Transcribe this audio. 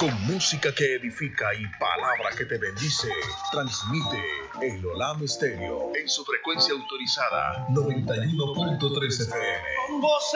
Con música que edifica y palabra que te bendice, transmite el Olam Stereo en su frecuencia autorizada 91.3 FM.